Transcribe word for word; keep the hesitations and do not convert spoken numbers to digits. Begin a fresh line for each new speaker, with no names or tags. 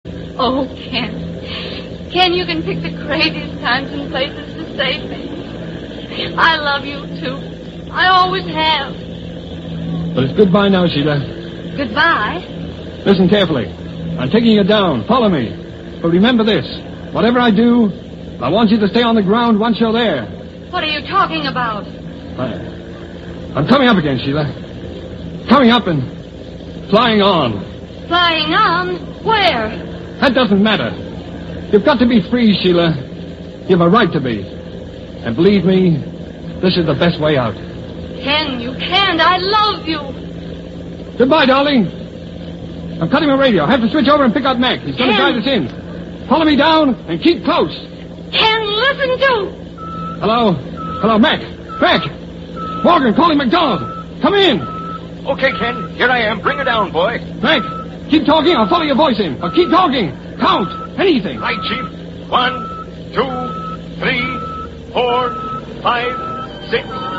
Oh, Ken. Ken, you can pick the craziest times and places to save me. I love you, too. I always have.
But it's goodbye now, Sheila.
Goodbye?
Listen carefully. I'm taking you down. Follow me. But remember this. Whatever I do, I want you to stay on the ground once you're there.
What are you talking about?
I, I'm coming up again, Sheila. Coming up and flying on.
Flying on? Where?
That doesn't matter. You've got to be free, Sheila. You've a right to be. And believe me, this is the best way out.
Ken, you can't. I love you.
Goodbye, darling. I'm cutting my radio. I have to switch over and pick out Mac. He's going to guide us in. Follow me down and keep close.
Ken, listen to...
Hello? Hello, Mac. Mac. Morgan, calling McDonald. Come in.
Okay, Ken. Here I am. Bring her down, boy.
Mac, keep talking. I'll follow your voice in. Or keep talking. Count. Anything.
Right, Chief. One, two, three, four, five, six,